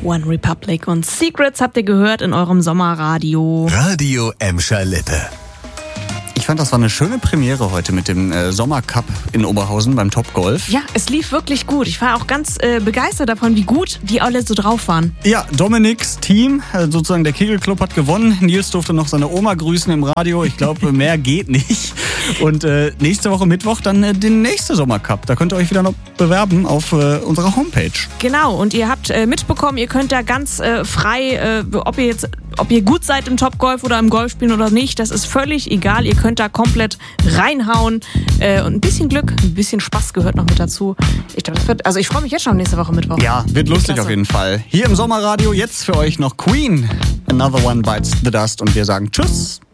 One Republic und Secrets habt ihr gehört in eurem Sommerradio. Radio Emscher Lippe. Ich fand, das war eine schöne Premiere heute mit dem Sommercup in Oberhausen beim Topgolf. Ja, es lief wirklich gut. Ich war auch ganz begeistert davon, wie gut die alle so drauf waren. Ja, Dominiks Team, sozusagen der Kegelclub, hat gewonnen. Nils durfte noch seine Oma grüßen im Radio. Ich glaube, mehr geht nicht. Und nächste Woche Mittwoch dann den nächsten Sommercup. Da könnt ihr euch wieder noch bewerben auf unserer Homepage. Genau, und ihr habt mitbekommen, ihr könnt da ganz frei, ob ihr gut seid im Topgolf oder im Golfspielen oder nicht, das ist völlig egal. Ihr könnt da komplett reinhauen. Und ein bisschen Glück, ein bisschen Spaß gehört noch mit dazu. Ich glaube, ich freue mich jetzt schon nächste Woche Mittwoch. Ja, wird lustig auf jeden Fall. Hier im Sommerradio jetzt für euch noch Queen. Another One Bites the Dust. Und wir sagen Tschüss.